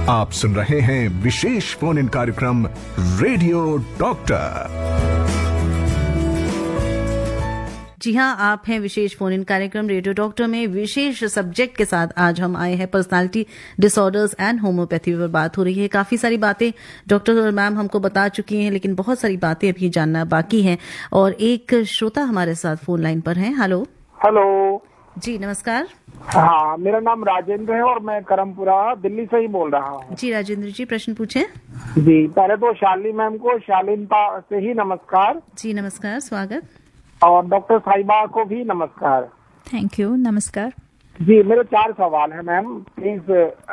आप सुन रहे हैं विशेष फोन इन कार्यक्रम रेडियो डॉक्टर। जी हाँ, आप हैं विशेष फोन इन कार्यक्रम रेडियो डॉक्टर में विशेष सब्जेक्ट के साथ। आज हम आए हैं पर्सनालिटी डिसऑर्डर्स एंड होम्योपैथी पर बात हो रही है। काफी सारी बातें डॉक्टर और मैम हमको बता चुकी हैं, लेकिन बहुत सारी बातें अभी जानना बाकी हैं। और एक श्रोता हमारे साथ फोन लाइन पर हैं। हेलो जी, नमस्कार। हाँ, मेरा नाम राजेंद्र है और मैं करमपुरा दिल्ली से ही बोल रहा हूँ। जी राजेंद्र जी, प्रश्न पूछें। जी, पहले तो शालिनी मैम को शालीनता से ही नमस्कार। जी नमस्कार, स्वागत। और डॉक्टर साहिबा को भी नमस्कार। थैंक यू, नमस्कार। जी, मेरे 4 सवाल हैं मैम, प्लीज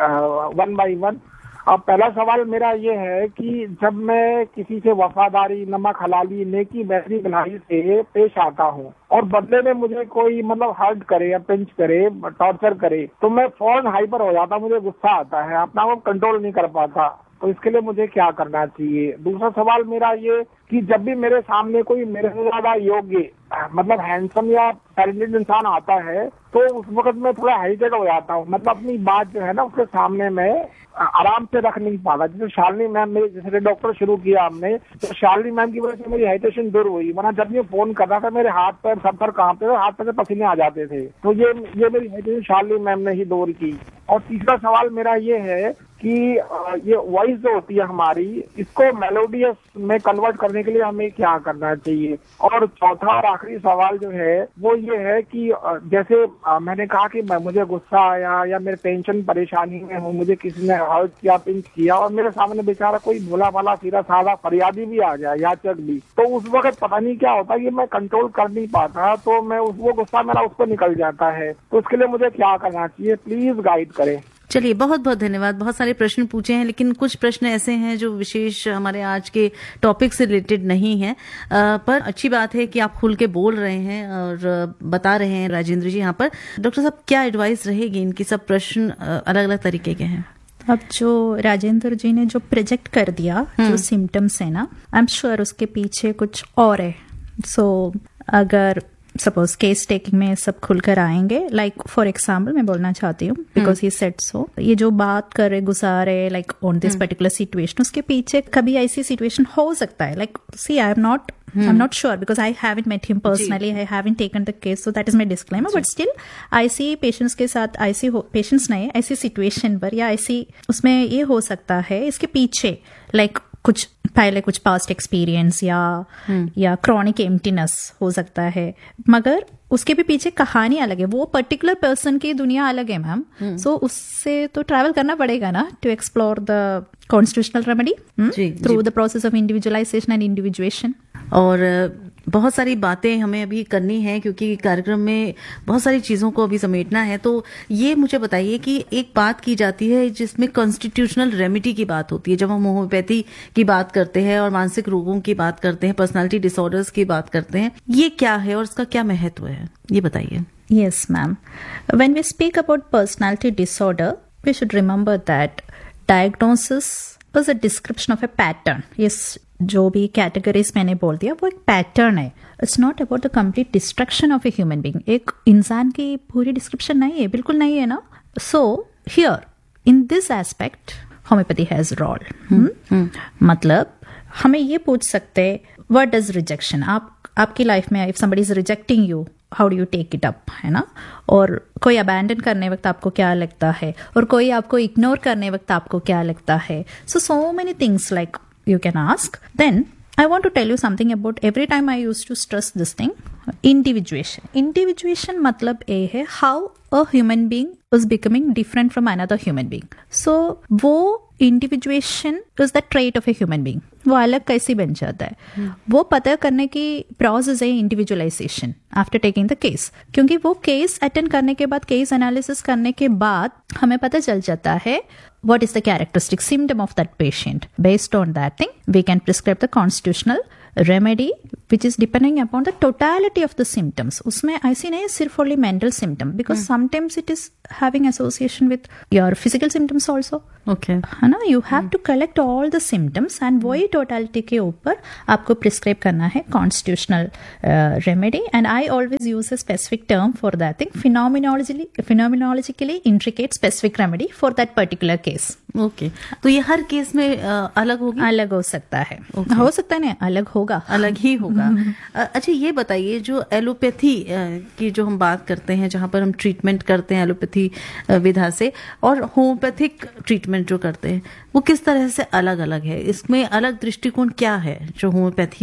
1 बाय 1। अब पहला सवाल मेरा ये है कि जब मैं किसी से वफादारी, नमक हलाली, नेकी, बहरी भलाई से पेश आता हूँ और बदले में मुझे कोई मतलब हर्ट करे या पिंच करे, टॉर्चर करे, तो मैं फौरन हाइपर हो जाता, मुझे गुस्सा आता है, अपना को कंट्रोल नहीं कर पाता। तो इसके लिए मुझे क्या करना चाहिए? दूसरा सवाल मेरा ये कि जब भी मेरे सामने कोई मेरे से ज्यादा योग्य मतलब हैंडसम या टैलेंटेड इंसान आता है तो उस वक्त मैं थोड़ा हेजिटेट हो जाता हूँ, मतलब अपनी बात जो है ना उसके सामने मैं आराम से रख नहीं पाता। जैसे शालिनी मैम मेरे जैसे डॉक्टर शुरू किया हमने, तो शालिनी मैम की वजह से मेरी हेजिटेशन दूर हुई, वरना जब ये फोन कर रहा था मेरे हाथ पैर सब कांपते थे, हाथ पैर से पसीने आ जाते थे। तो ये मेरी हेजिटेशन शालिनी मैम ने ही दूर की। और तीसरा सवाल मेरा ये है कि ये वॉइस जो होती है हमारी, इसको मेलोडियस में कन्वर्ट करने के लिए हमें क्या करना चाहिए? और चौथा और आखिरी सवाल जो है वो ये है कि जैसे मैंने कहा कि मुझे गुस्सा आया या मेरे टेंशन परेशानी में हूँ, मुझे किसी ने हर्ट किया, पिंच किया और मेरे सामने बेचारा कोई भोला भाला सीधा साधा फरियादी भी आ जाए, याचक भी, तो उस वक्त पता नहीं क्या होता है, ये मैं कंट्रोल कर नहीं पाता, तो मैं वो गुस्सा मेरा उस पर निकल जाता है। तो उसके लिए मुझे क्या करना चाहिए? प्लीज गाइड करें। चलिए, बहुत बहुत धन्यवाद। बहुत सारे प्रश्न पूछे हैं, लेकिन कुछ प्रश्न ऐसे हैं जो विशेष हमारे आज के टॉपिक से रिलेटेड नहीं है, पर अच्छी बात है कि आप खुल के बोल रहे हैं और बता रहे हैं। राजेंद्र जी, यहाँ पर डॉक्टर साहब क्या एडवाइस रहेगी? इनकी सब प्रश्न अलग अलग तरीके के हैं। अब जो राजेंद्र जी ने जो प्रोजेक्ट कर दिया, जो सिम्टम्स है ना, आई एम श्योर उसके पीछे कुछ और है। सो अगर सपोज केस टेकिंग में सब खुलकर आएंगे, लाइक फॉर एग्जाम्पल मैं बोलना चाहती हूँ, बिकॉज ही सेड सो, ये जो बात कर रहे, गुस्सा रहे like on this particular situation, उसके पीछे कभी ऐसी सिचुएशन हो सकता है, like C I am not sure because I haven't met him personally. I haven't taken the case, so that is my disclaimer. But still, I see patients के साथ ऐसी patients नहीं, ऐसी situation पर या ऐसी उसमें ये हो सकता है इसके पीछे like कुछ पहले कुछ पास्ट एक्सपीरियंस या क्रॉनिक एम्प्टीनेस हो सकता है, मगर उसके भी पीछे कहानी अलग है, वो पर्टिकुलर पर्सन की दुनिया अलग है मैम। सो उससे तो ट्रैवल करना पड़ेगा ना to explore the constitutional remedy through the process of individualisation and individuation. और बहुत सारी बातें हमें अभी करनी है क्योंकि कार्यक्रम में बहुत सारी चीजों को अभी समेटना है। तो ये मुझे बताइए कि एक बात की जाती है जिसमें कॉन्स्टिट्यूशनल रेमेडी की बात होती है, जब हम होम्योपैथी की बात करते हैं और मानसिक रोगों की बात करते हैं, पर्सनालिटी डिसऑर्डर्स की बात करते हैं, ये क्या है और इसका क्या महत्व है, ये बताइए। Yes, ma'am. When we speak about personality disorder, we should remember that diagnosis is a description of a pattern. Yes, जो भी कैटेगरीज मैंने बोल दिया वो एक पैटर्न है। It's not about the complete destruction of a human being. एक इंसान की पूरी डिस्क्रिप्शन नहीं है, बिल्कुल नहीं है ना। So here in this aspect homeopathy has role. मतलब हमें ये पूछ सकते व्हाट डज रिजेक्शन, आपकी लाइफ में if somebody is rejecting you, how do you take it up, है ना। और कोई अबैंडन करने वक्त आपको क्या लगता है, और कोई आपको इग्नोर करने वक्त आपको क्या लगता है। So many things like you can ask. Then I want to tell you something about every time I used to stress this thing, individuation. Individuation मतलब ये है how a human being is becoming different from another human being. So वो individuation is the trait of a human being. वो अलग कैसे बन जाता है, वो पता करने की प्रोसेस है individualisation after taking the case. क्योंकि वो केस अटेंड करने के बाद, केस एनालिसिस करने के बाद हमें पता चल जाता है what is the characteristic symptom of that patient. Based on that thing, we can prescribe the constitutional remedy which is depending upon the totality of the symptoms. उसमें ऐसी नहीं सिर्फ only mental symptom, because sometimes it is having association with your physical symptoms also. Okay. है ना, you have to collect all the symptoms and वही totality के ऊपर आपको prescribe करना है constitutional remedy. And I always use a specific term for that thing, phenomenologically intricate specific remedy for that particular case. Okay, तो ये हर case में अलग होगी? अलग हो सकता है, हो सकता है नहीं, अलग होगा, अलग ही होगा। अच्छा, ये बताइए, जो एलोपैथी की जो हम बात करते हैं, जहां पर हम ट्रीटमेंट करते हैं एलोपैथी विधा से, और होम्योपैथिक ट्रीटमेंट जो करते हैं, वो किस तरह से अलग अलग है? इसमें अलग दृष्टिकोण क्या है जो होम्योपैथी